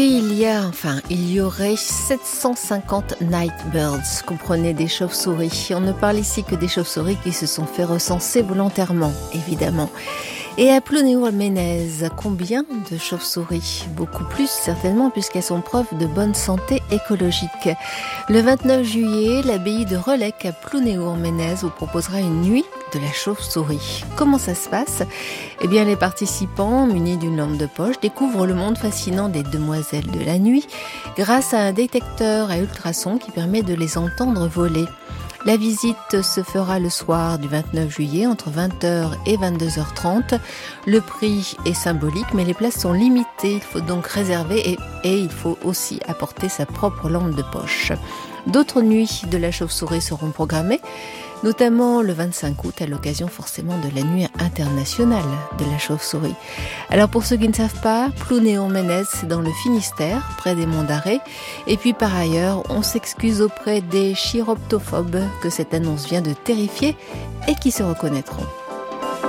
il y aurait 750 nightbirds, comprenez des chauves-souris. On ne parle ici que des chauves-souris qui se sont fait recenser volontairement, évidemment. Et à Plounéour-Ménez, combien de chauves-souris? Beaucoup plus certainement, puisqu'elles sont preuve de bonne santé écologique. Le 29 juillet, l'abbaye de Relec à Plounéour-Ménez vous proposera une nuit de la chauve-souris. Comment ça se passe? Eh bien, les participants, munis d'une lampe de poche, découvrent le monde fascinant des demoiselles de la nuit grâce à un détecteur à ultrasons qui permet de les entendre voler. La visite se fera le soir du 29 juillet entre 20h et 22h30. Le prix est symbolique, mais les places sont limitées. Il faut donc réserver et il faut aussi apporter sa propre lampe de poche. D'autres nuits de la chauve-souris seront programmées, notamment le 25 août à l'occasion forcément de la nuit internationale de la chauve-souris. Alors pour ceux qui ne savent pas, Plounéour-Ménez, c'est dans le Finistère, près des Monts d'Arrée. Et puis par ailleurs, on s'excuse auprès des chiroptophobes que cette annonce vient de terrifier et qui se reconnaîtront.